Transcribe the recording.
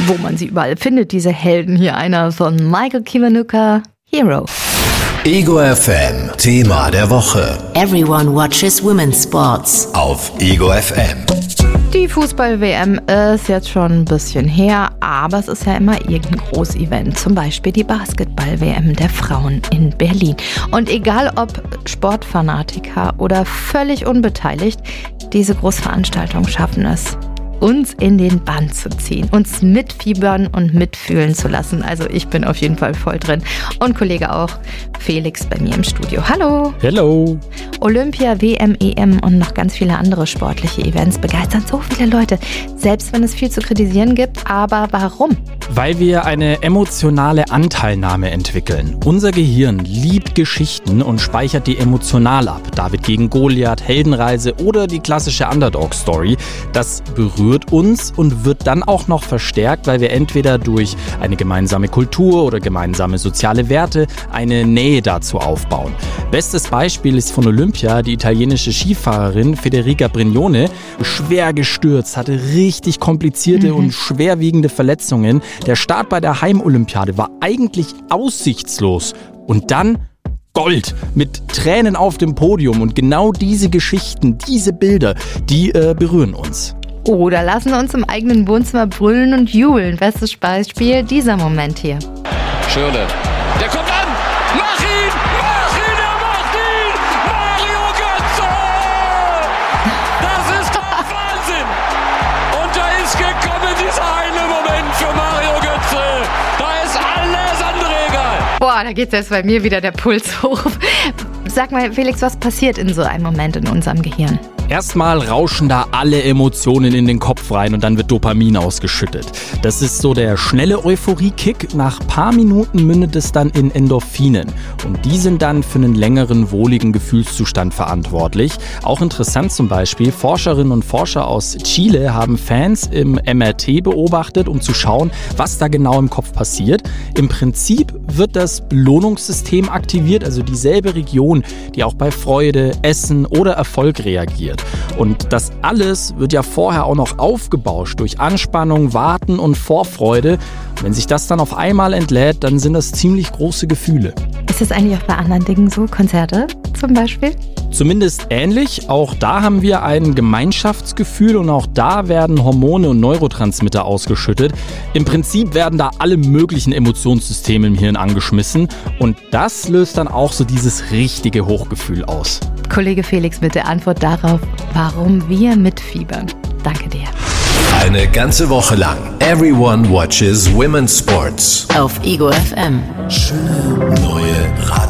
wo man sie überall findet, diese Helden. Hier einer von Michael Kiwanuka, Hero. Ego FM, Thema der Woche. Everyone watches women's sports. Auf Ego FM. Die Fußball-WM ist jetzt schon ein bisschen her, aber es ist ja immer irgendein Großevent. Zum Beispiel die Basketball-WM der Frauen in Berlin. Und egal ob Sportfanatiker oder völlig unbeteiligt, diese Großveranstaltungen schaffen es, uns in den Bann zu ziehen, uns mitfiebern und mitfühlen zu lassen. Also ich bin auf jeden Fall voll drin. Und Kollege auch, Felix bei mir im Studio. Hallo! Hello! Olympia, WM, EM und noch ganz viele andere sportliche Events begeistern so viele Leute, selbst wenn es viel zu kritisieren gibt. Aber warum? Weil wir eine emotionale Anteilnahme entwickeln. Unser Gehirn liebt Geschichten und speichert die emotional ab. David gegen Goliath, Heldenreise oder die klassische Underdog-Story. Das berührt uns und wird dann auch noch verstärkt, weil wir entweder durch eine gemeinsame Kultur oder gemeinsame soziale Werte eine Nähe dazu aufbauen. Bestes Beispiel ist von Olympia die italienische Skifahrerin Federica Brignone. Schwer gestürzt, hatte richtig komplizierte und schwerwiegende Verletzungen. Der Start bei der Heimolympiade war eigentlich aussichtslos. Und dann Gold mit Tränen auf dem Podium. Und genau diese Geschichten, diese Bilder, die berühren uns. Oder lassen uns im eigenen Wohnzimmer brüllen und jubeln. Bestes Beispiel dieser Moment hier. Schürrle, der kommt an! Mach ihn! Er macht ihn! Mario Götze! Das ist doch Wahnsinn! Und da ist gekommen dieser eine Moment für Mario Götze. Da ist alles andere egal. Boah, da geht jetzt bei mir wieder der Puls hoch. Sag mal, Felix, was passiert in so einem Moment in unserem Gehirn? Erstmal rauschen da alle Emotionen in den Kopf rein und dann wird Dopamin ausgeschüttet. Das ist so der schnelle Euphorie-Kick. Nach paar Minuten mündet es dann in Endorphinen. Und die sind dann für einen längeren, wohligen Gefühlszustand verantwortlich. Auch interessant zum Beispiel, Forscherinnen und Forscher aus Chile haben Fans im MRT beobachtet, um zu schauen, was da genau im Kopf passiert. Im Prinzip wird das Belohnungssystem aktiviert, also dieselbe Region, die auch bei Freude, Essen oder Erfolg reagiert. Und das alles wird ja vorher auch noch aufgebauscht durch Anspannung, Warten und Vorfreude. Und wenn sich das dann auf einmal entlädt, dann sind das ziemlich große Gefühle. Ist das eigentlich auch bei anderen Dingen so? Konzerte zum Beispiel? Zumindest ähnlich. Auch da haben wir ein Gemeinschaftsgefühl und auch da werden Hormone und Neurotransmitter ausgeschüttet. Im Prinzip werden da alle möglichen Emotionssysteme im Hirn angeschmissen und das löst dann auch so dieses richtige Hochgefühl aus. Kollege Felix mit der Antwort darauf, warum wir mitfiebern. Danke dir. Eine ganze Woche lang. Everyone watches women's sports. Auf Ego FM. Schöne neue Radio.